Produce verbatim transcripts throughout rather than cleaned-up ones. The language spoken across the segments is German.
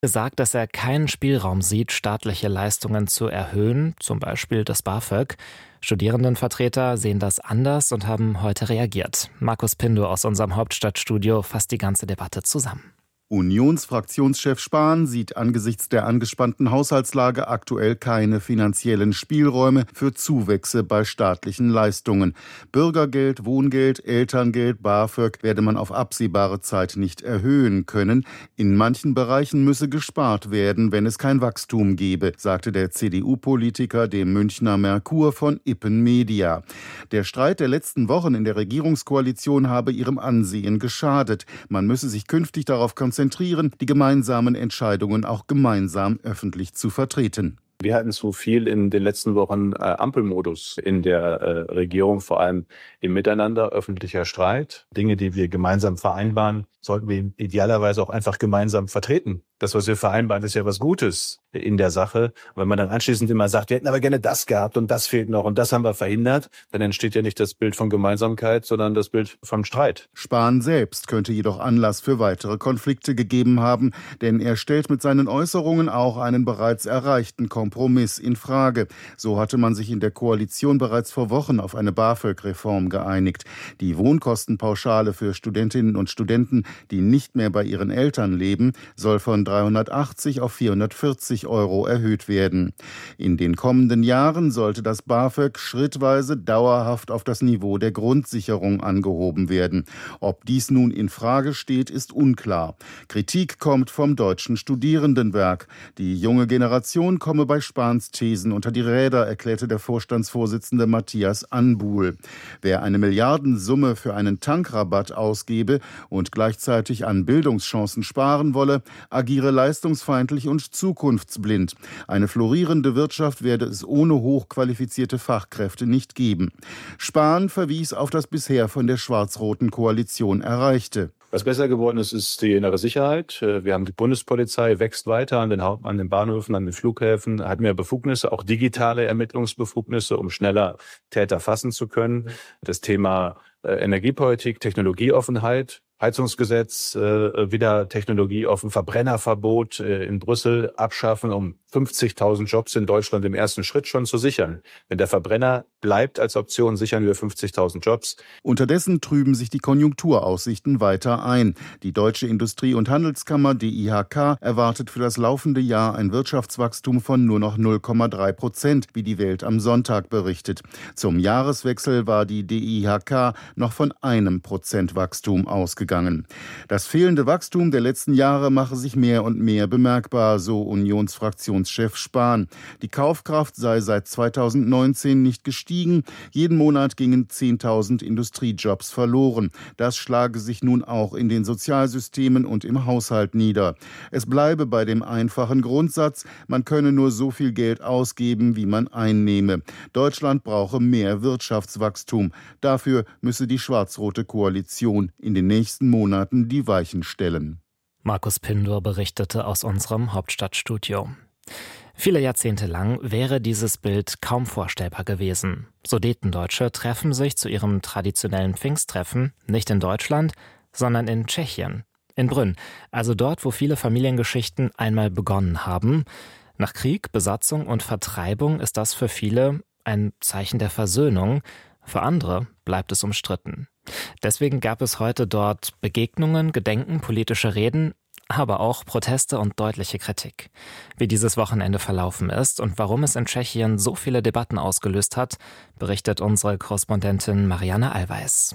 Gesagt, dass er keinen Spielraum sieht, staatliche Leistungen zu erhöhen, zum Beispiel das BAföG. Studierendenvertreter sehen das anders und haben heute reagiert. Markus Pindo aus unserem Hauptstadtstudio fasst die ganze Debatte zusammen. Unionsfraktionschef Spahn sieht angesichts der angespannten Haushaltslage aktuell keine finanziellen Spielräume für Zuwächse bei staatlichen Leistungen. Bürgergeld, Wohngeld, Elterngeld, BAföG werde man auf absehbare Zeit nicht erhöhen können. In manchen Bereichen müsse gespart werden, wenn es kein Wachstum gebe, sagte der C D U-Politiker dem Münchner Merkur von Ippen Media. Der Streit der letzten Wochen in der Regierungskoalition habe ihrem Ansehen geschadet. Man müsse sich künftig darauf konzentrieren, die gemeinsamen Entscheidungen auch gemeinsam öffentlich zu vertreten. Wir hatten zu viel in den letzten Wochen äh, Ampelmodus in der äh, Regierung, vor allem im Miteinander, öffentlicher Streit. Dinge, die wir gemeinsam vereinbaren, sollten wir idealerweise auch einfach gemeinsam vertreten. Das, was wir vereinbaren, ist ja was Gutes in der Sache. Wenn man dann anschließend immer sagt, wir hätten aber gerne das gehabt und das fehlt noch und das haben wir verhindert, dann entsteht ja nicht das Bild von Gemeinsamkeit, sondern das Bild vom Streit. Spahn selbst könnte jedoch Anlass für weitere Konflikte gegeben haben, denn er stellt mit seinen Äußerungen auch einen bereits erreichten Kompromiss in Frage. So hatte man sich in der Koalition bereits vor Wochen auf eine BAföG-Reform geeinigt. Die Wohnkostenpauschale für Studentinnen und Studenten, die nicht mehr bei ihren Eltern leben, soll von dreihundertachtzig auf vierhundertvierzig Euro erhöht werden. In den kommenden Jahren sollte das BAföG schrittweise dauerhaft auf das Niveau der Grundsicherung angehoben werden. Ob dies nun in Frage steht, ist unklar. Kritik kommt vom Deutschen Studierendenwerk. Die junge Generation komme bei Spahns Thesen unter die Räder, erklärte der Vorstandsvorsitzende Matthias Anbuhl. Wer eine Milliardensumme für einen Tankrabatt ausgebe und gleichzeitig an Bildungschancen sparen wolle, agiere leistungsfeindlich und zukunftsblind. Eine florierende Wirtschaft werde es ohne hochqualifizierte Fachkräfte nicht geben. Spahn verwies auf das bisher von der schwarz-roten Koalition Erreichte. Was besser geworden ist, ist die innere Sicherheit. Wir haben die Bundespolizei, wächst weiter an den, Haupt-, an den Bahnhöfen, an den Flughäfen, hat mehr Befugnisse, auch digitale Ermittlungsbefugnisse, um schneller Täter fassen zu können. Das Thema äh, Energiepolitik, Technologieoffenheit, Heizungsgesetz, äh, wieder technologieoffen, Verbrennerverbot äh, in Brüssel abschaffen, um fünfzigtausend Jobs in Deutschland im ersten Schritt schon zu sichern. Wenn der Verbrenner bleibt als Option, sichern wir fünfzigtausend Jobs. Unterdessen trüben sich die Konjunkturaussichten weiter ein. Die Deutsche Industrie- und Handelskammer, D I H K, erwartet für das laufende Jahr ein Wirtschaftswachstum von nur noch null Komma drei Prozent, wie die Welt am Sonntag berichtet. Zum Jahreswechsel war die D I H K noch von einem Prozent Wachstum ausgegangen. Das fehlende Wachstum der letzten Jahre mache sich mehr und mehr bemerkbar, so Unionsfraktionschef Spahn. Die Kaufkraft sei seit zweitausendneunzehn nicht gestiegen. Jeden Monat gingen zehntausend Industriejobs verloren. Das schlage sich nun auch in den Sozialsystemen und im Haushalt nieder. Es bleibe bei dem einfachen Grundsatz, man könne nur so viel Geld ausgeben, wie man einnehme. Deutschland brauche mehr Wirtschaftswachstum. Dafür müsse die schwarz-rote Koalition in den nächsten Monaten die Weichen stellen. Markus Pindo berichtete aus unserem Hauptstadtstudio. Viele Jahrzehnte lang wäre dieses Bild kaum vorstellbar gewesen. Sudetendeutsche treffen sich zu ihrem traditionellen Pfingsttreffen nicht in Deutschland, sondern in Tschechien, in Brünn, also dort, wo viele Familiengeschichten einmal begonnen haben. Nach Krieg, Besatzung und Vertreibung ist das für viele ein Zeichen der Versöhnung, für andere bleibt es umstritten. Deswegen gab es heute dort Begegnungen, Gedenken, politische Reden, aber auch Proteste und deutliche Kritik. Wie dieses Wochenende verlaufen ist und warum es in Tschechien so viele Debatten ausgelöst hat, berichtet unsere Korrespondentin Marianne Allweis.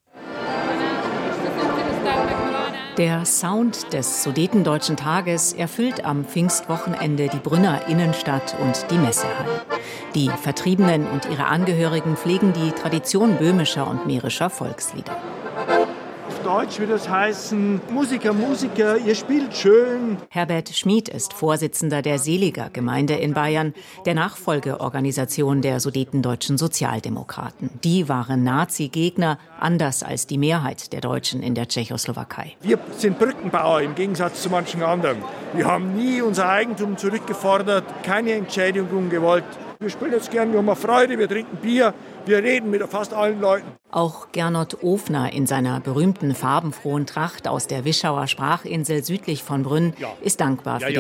Der Sound des Sudetendeutschen Tages erfüllt am Pfingstwochenende die Brünner Innenstadt und die Messehallen. Die Vertriebenen und ihre Angehörigen pflegen die Tradition böhmischer und mährischer Volkslieder. Auf Deutsch würde es heißen, Musiker, Musiker, ihr spielt schön. Herbert Schmid ist Vorsitzender der Seliger Gemeinde in Bayern, der Nachfolgeorganisation der Sudetendeutschen Sozialdemokraten. Die waren Nazi-Gegner, anders als die Mehrheit der Deutschen in der Tschechoslowakei. Wir sind Brückenbauer im Gegensatz zu manchen anderen. Wir haben nie unser Eigentum zurückgefordert, keine Entschädigung gewollt. Wir spielen jetzt gern, wir haben Freude, wir trinken Bier, wir reden mit fast allen Leuten. Auch Gernot Ofner in seiner berühmten farbenfrohen Tracht aus der Wischauer Sprachinsel südlich von Brünn ist dankbar für die